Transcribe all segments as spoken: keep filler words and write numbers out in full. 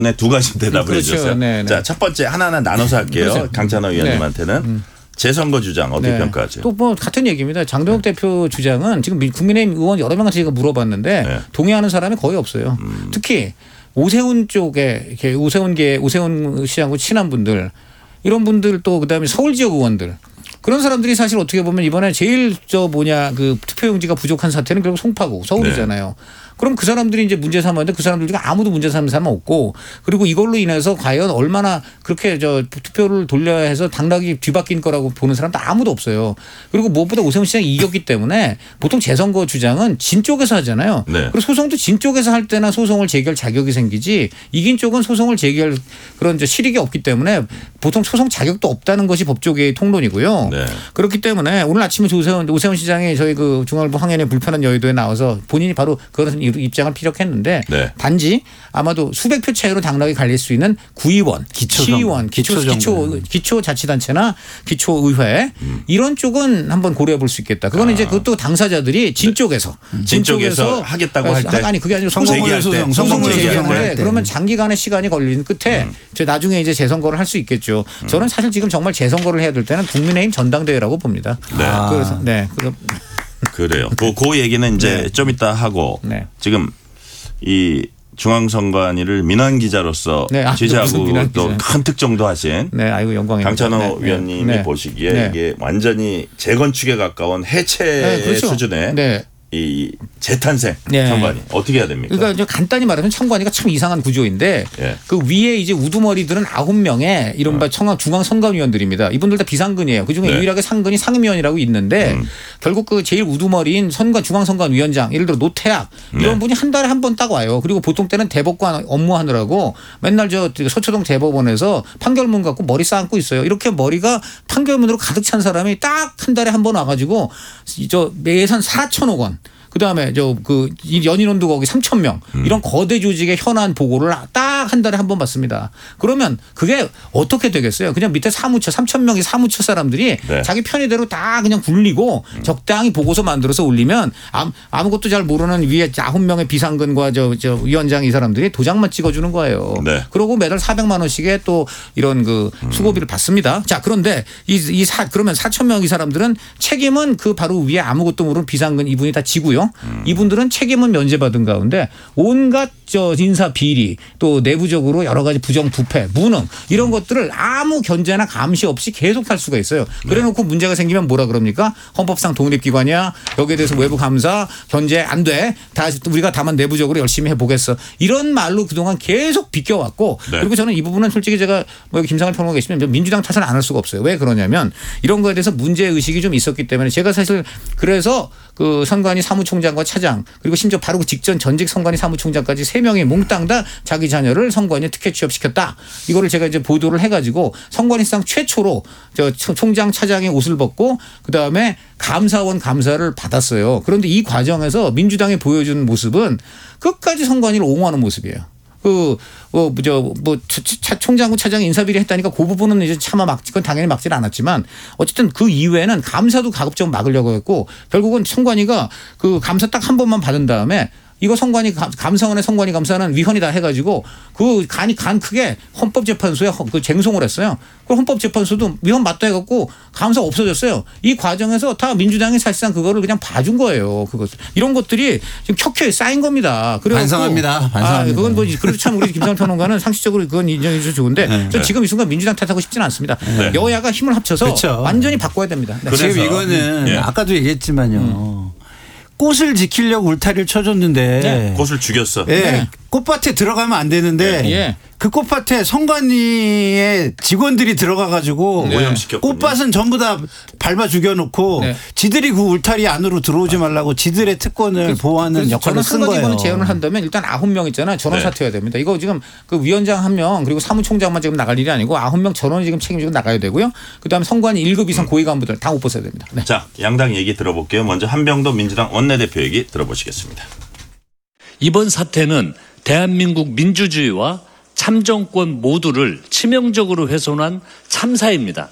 네, 두 가지 대답을 그렇죠. 해주셨어요. 네, 네. 자, 첫 번째 하나하나 나눠서 할게요. 그렇죠. 강찬호 의원님한테는. 네. 음. 재선거 주장 어떻게 네. 평가하세요? 또 뭐 같은 얘기입니다. 장동혁 네. 대표 주장은 지금 국민의힘 의원 여러 명한테 제가 물어봤는데 네. 동의하는 사람이 거의 없어요. 음. 특히 특히 오세훈 쪽에 이렇게 오세훈계 오세훈 씨하고 친한 분들 이런 분들 또 그다음에 서울 지역 의원들 그런 사람들이 사실 어떻게 보면 이번에 제일 저 뭐냐 그 투표용지가 부족한 사태는 결국 송파구 서울이잖아요. 네. 그럼 그 사람들이 이제 문제 삼았는데 그 사람들 중에 아무도 문제 삼는 사람은 없고 그리고 이걸로 인해서 과연 얼마나 그렇게 저 투표를 돌려야 해서 당락이 뒤바뀐 거라고 보는 사람도 아무도 없어요. 그리고 무엇보다 오세훈 시장이 이겼기 때문에 보통 재선거 주장은 진 쪽에서 하잖아요. 네. 그리고 소송도 진 쪽에서 할 때나 소송을 제기할 자격이 생기지 이긴 쪽은 소송을 제기할 그런 저 실익이 없기 때문에 보통 소송 자격도 없다는 것이 법조계의 통론이고요. 네. 그렇기 그렇기 때문에 오늘 아침에 오세훈, 오세훈 시장이 저희 그 중앙일보 황현의 불편한 여의도에 나와서 본인이 바로 그런 입장을 피력했는데 네. 단지 아마도 수백 표 차이로 당락이 갈릴 수 있는 구의원, 기초 시의원, 기초, 기초 기초, 기초자치단체나 기초의회 음. 이런 쪽은 한번 고려해 볼 수 있겠다. 그거는 아. 이제 그것도 당사자들이 진 쪽에서 네. 진 쪽에서 하겠다고 할 때 아니 그게 아니라 제기할 때 소송을 제기할 제기할 때 때. 그러면 장기간의 시간이 걸리는 끝에 음. 저 나중에 이제 재선거를 할 수 있겠죠. 음. 저는 사실 지금 정말 재선거를 해야 될 때는 국민의힘 전당대회라고 봅니다. 네. 아. 그래서 네. 그래서 그래요. 그, 그 얘기는 이제 네. 좀 이따 하고 네. 지금 이 중앙선관위를 민원 기자로서 네. 아, 취재하고 민원 또 기자. 큰 특종도 하신 네, 아이고 영광입니다. 강찬호 네, 네, 위원님이 네. 보시기에 네. 이게 완전히 재건축에 가까운 해체의 네, 그렇죠. 수준의 네. 이 재탄생 네. 선관위 어떻게 해야 됩니까? 그러니까 이제 간단히 말하면 청관위가 참 이상한 구조인데 예. 그 위에 이제 우두머리들은 아홉 명의 이른바 청와 중앙 선관위원들입니다. 이분들 다 비상근이에요. 그중에 네. 유일하게 상근이 상임위원이라고 있는데 음. 결국 그 제일 우두머리인 선관 중앙 선관위원장 예를 들어 노태학 이런 네. 분이 한 달에 한 번 딱 와요. 그리고 보통 때는 대법관 업무하느라고 맨날 저 서초동 대법원에서 판결문 갖고 머리 쌓고 있어요. 이렇게 머리가 판결문으로 가득 찬 사람이 딱 한 달에 한 번 와가지고 저 예산 사천억 원. 그다음에 저 그 연인원도 거기 삼천 명 음. 이런 거대 조직의 현안 보고를 딱 한 달에 한 번 받습니다. 그러면 그게 어떻게 되겠어요? 그냥 밑에 사무처 삼천 명의 사무처 사람들이 네. 자기 편의대로 다 그냥 굴리고 음. 적당히 보고서 만들어서 올리면 아무것도 잘 모르는 위에 아홉 명의 비상근과 저, 저 위원장 이 사람들이 도장만 찍어주는 거예요. 네. 그리고 매달 사백만 원씩의 또 이런 그 수고비를 받습니다. 자 그런데 이, 이 사, 그러면 사천 명 이 사람들은 책임은 그 바로 위에 아무것도 모르는 비상근 이분이 다 지고요. 음. 이분들은 책임은 면제받은 가운데 온갖 저 인사 비리 또 내부적으로 여러 가지 부정 부패 무능 이런 음. 것들을 아무 견제나 감시 없이 계속 할 수가 있어요. 그래놓고 네. 문제가 생기면 뭐라 그럽니까? 헌법상 독립기관이야. 여기에 대해서 외부 감사 견제 안 돼. 다 우리가 다만 내부적으로 열심히 해보겠어. 이런 말로 그동안 계속 비껴왔고 네. 그리고 저는 이 부분은 솔직히 제가 뭐 여기 김상할 평론가 계시면 민주당 탓은 안 할 수가 없어요. 왜 그러냐면 이런 거에 대해서 문제의식이 좀 있었기 때문에 제가 사실 그래서 그 선관위 사무총장과 차장 그리고 심지어 바로 그 직전 전직 선관위 사무총장까지 세 명이 몽땅 다 자기 자녀를 선관위에 특혜 취업시켰다. 이거를 제가 이제 보도를 해가지고 선관위상 최초로 저 총장 차장의 옷을 벗고 그다음에 감사원 감사를 받았어요. 그런데 이 과정에서 민주당이 보여준 모습은 끝까지 선관위를 옹호하는 모습이에요. 그, 뭐, 저, 뭐, 총장과 차장이 인사비리 했다니까 그 부분은 이제 차마 막, 그건 당연히 막지는 않았지만 어쨌든 그 이외에는 감사도 가급적 막으려고 했고 결국은 선관위가 그 감사 딱 한 번만 받은 다음에 이거 선관위 감사원의 선관위 감사는 위헌이다 해가지고 그 간이 간 크게 헌법재판소에 그 쟁송을 했어요. 그 헌법재판소도 위헌 맞다 해갖고 감사 없어졌어요. 이 과정에서 다 민주당이 사실상 그거를 그냥 봐준 거예요. 그것 이런 것들이 지금 켜켜이 쌓인 겁니다. 반성합니다. 반성합니다. 아, 그건 뭐 그래도 참 우리 김상할 평론가는 상식적으로 그건 인정해 주셔서 좋은데 네. 저 지금 이 순간 민주당 탓하고 싶지는 않습니다. 네. 여야가 힘을 합쳐서 그렇죠. 완전히 바꿔야 됩니다. 네. 지금 이거는 예. 아까도 얘기했지만요. 음. 꽃을 지키려고 울타리를 쳐줬는데 네. 꽃을 죽였어. 예. 네. 꽃밭에 들어가면 안 되는데 예. 그 꽃밭에 선관위의 직원들이 들어가 가지고 네. 오염시켰군요. 꽃밭은 전부 다 밟아 죽여놓고 네. 지들이 그 울타리 안으로 들어오지 말라고 지들의 특권을 보호하는 역할을 쓴 거예요. 저는 제안을 한다면 일단 아홉 명 있잖아요. 전원 네. 사퇴해야 됩니다. 이거 지금 그 위원장 한 명 그리고 사무총장만 지금 나갈 일이 아니고 아홉 명 전원이 지금 책임지고 나가야 되고요. 그다음에 선관위 일 급 이상 고위 간부들 다 못 벗어야 됩니다. 네. 자, 양당 얘기 들어볼게요. 먼저 한병도 민주당 원내대표 얘기 들어보시겠습니다. 이번 사태는 대한민국 민주주의와 참정권 모두를 치명적으로 훼손한 참사입니다.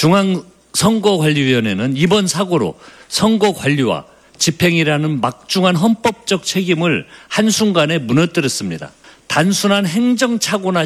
중앙선거관리위원회는 이번 사고로 선거관리와 집행이라는 막중한 헌법적 책임을 한순간에 무너뜨렸습니다. 단순한 행정착오나